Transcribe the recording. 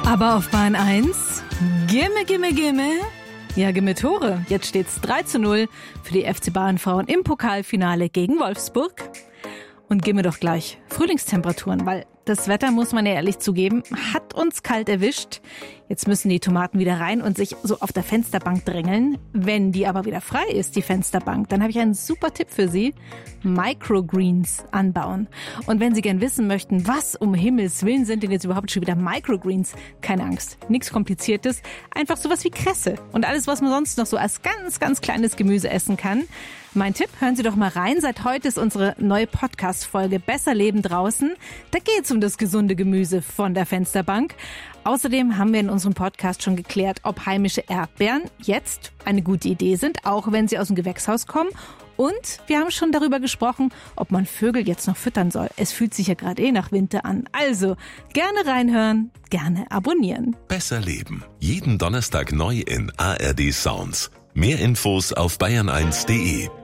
Aber auf Bahn 1, gimme. Ja, gimme Tore. Jetzt steht's 3:0 für die FC Bayern-Frauen im Pokalfinale gegen Wolfsburg. Und gimme doch gleich Frühlingstemperaturen, weil das Wetter, muss man ja ehrlich zugeben, hat uns kalt erwischt. Jetzt müssen die Tomaten wieder rein und sich so auf der Fensterbank drängeln. Wenn die aber wieder frei ist, die Fensterbank, dann habe ich einen super Tipp für Sie. Microgreens anbauen. Und wenn Sie gern wissen möchten, was um Himmels Willen sind denn jetzt überhaupt schon wieder Microgreens? Keine Angst, nichts Kompliziertes. Einfach sowas wie Kresse und alles, was man sonst noch so als ganz kleines Gemüse essen kann. Mein Tipp, hören Sie doch mal rein. Seit heute ist unsere neue Podcast-Folge Besser Leben draußen. Da geht's um das gesunde Gemüse von der Fensterbank. Außerdem haben wir in unserem Podcast schon geklärt, ob heimische Erdbeeren jetzt eine gute Idee sind, auch wenn sie aus dem Gewächshaus kommen. Und wir haben schon darüber gesprochen, ob man Vögel jetzt noch füttern soll. Es fühlt sich ja gerade nach Winter an. Also gerne reinhören, gerne abonnieren. Besser leben. Jeden Donnerstag neu in ARD Sounds. Mehr Infos auf bayern1.de.